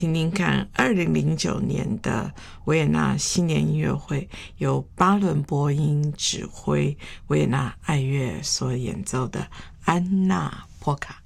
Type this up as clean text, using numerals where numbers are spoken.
听听看2009年的维也纳新年音乐会，由巴伦波音指挥维也纳爱乐所演奏的安娜波卡。